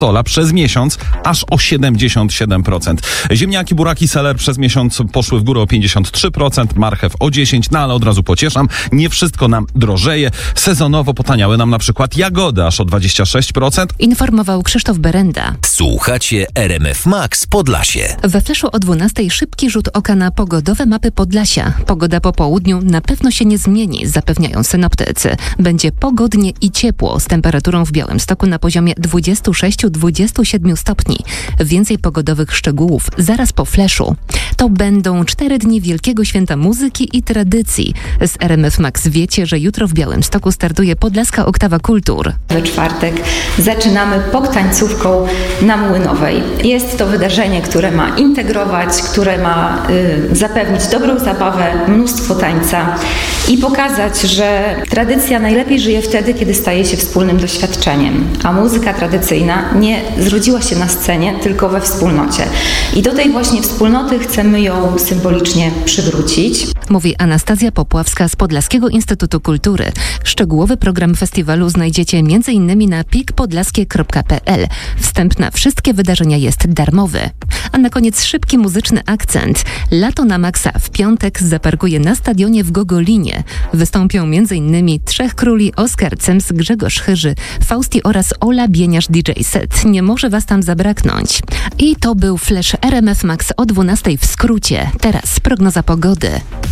Sola przez miesiąc aż o 77%. Ziemniaki, buraki, seler przez miesiąc poszły w górę o 53%, marchew o 10%, no ale od razu pocieszam, nie wszystko nam drożeje. Sezonowo potaniały nam na przykład jagody aż o 26%. Informował Krzysztof Berenda. Słuchacie RMF Max Podlasie. We Fleszu o 12:00 szybki rzut oka na pogodowe mapy Podlasia. Pogoda po południu na pewno się nie zmieni, zapewniają synoptycy. Będzie pogodnie i ciepło z temperaturą w Białymstoku na poziomie 26-27 stopni. Więcej pogodowych szczegółów zaraz po Fleszu. To będą 4 dni Wielkiego Święta Muzyki i Tradycji. Z RMF Max wiecie, że jutro w Białymstoku startuje Podlaska Oktawa Kultur. We czwartek zaczynamy poktańcówką na Młynowej. Jest to wydarzenie, które ma integrować, które ma zapewnić dobrą zabawę, mnóstwo tańca i pokazać, że tradycja najlepiej żyje wtedy, kiedy staje się wspólnym doświadczeniem, a muzyka tradycyjna nie zrodziła się na scenie, tylko we wspólnocie. I do tej właśnie wspólnoty chcemy ją symbolicznie przywrócić. Mówi Anastazja Popławska z Podlaskiego Instytutu Kultury. Szczegółowy program festiwalu znajdziecie m.in. na pikpodlaskie.pl. Wstęp na wszystkie wydarzenia jest darmowy. A na koniec szybki muzyczny akcent. Lato na Maxa w piątek zaparkuje na stadionie w Gogolinie. Wystąpią m.in. Trzech Króli, Oskar Cems, Grzegorz Chyży, Fausti oraz Ola Bieniasz DJ Set. Nie może was tam zabraknąć. I to był Flash RMF Max o 12:00 w skrócie. Teraz prognoza pogody.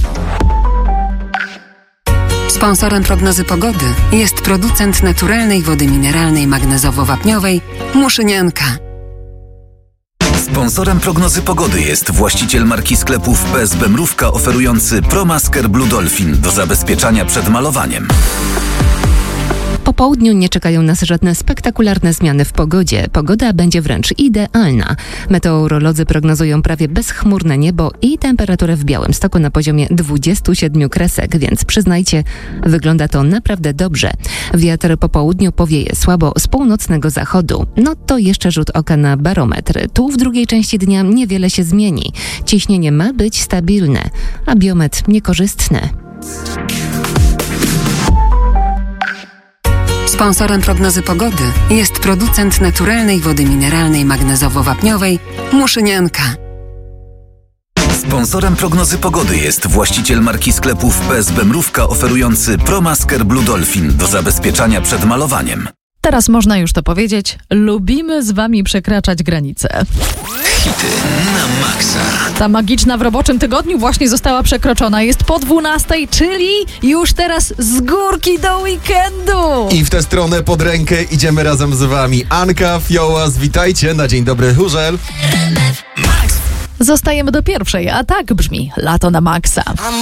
Sponsorem prognozy pogody jest producent naturalnej wody mineralnej magnezowo-wapniowej Muszynianka. Sponsorem prognozy pogody jest właściciel marki sklepów PSB Mrówka oferujący ProMasker Blue Dolphin do zabezpieczania przed malowaniem. Po południu nie czekają nas żadne spektakularne zmiany w pogodzie. Pogoda będzie wręcz idealna. Meteorolodzy prognozują prawie bezchmurne niebo i temperaturę w Białymstoku na poziomie 27 kresek, więc przyznajcie, wygląda to naprawdę dobrze. Wiatr po południu powieje słabo z północnego zachodu. No to jeszcze rzut oka na barometr. Tu w drugiej części dnia niewiele się zmieni. Ciśnienie ma być stabilne, a biometr niekorzystny. Sponsorem prognozy pogody jest producent naturalnej wody mineralnej magnezowo-wapniowej Muszynianka. Sponsorem prognozy pogody jest właściciel marki sklepów PSB Mrówka oferujący ProMasker Blue Dolphin do zabezpieczania przed malowaniem. Teraz można już to powiedzieć. Lubimy z wami przekraczać granice. Hity na maksa. Ta magiczna w roboczym tygodniu właśnie została przekroczona. Jest po 12:00, czyli już teraz z górki do weekendu. I w tę stronę pod rękę idziemy razem z wami. Anka, Fiołas, witajcie na Dzień Dobry Chórzel. Zostajemy do pierwszej, a tak brzmi Lato na Maxa.